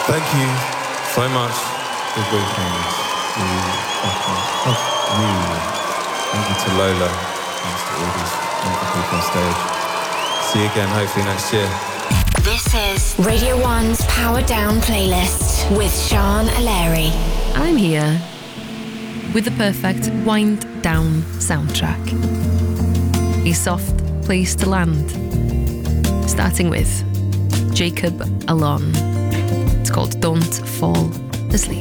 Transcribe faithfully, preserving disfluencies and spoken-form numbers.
Thank you so much for booking to oh, you. Thank you to Lola. Thanks to all these wonderful people on stage. See you again, hopefully next year. This is Radio One's Power Down playlist with Sean Aleri. I'm here with the perfect wind down soundtrack. A soft place to land. Starting with Jacob Alon. It's called Don't Fall Asleep.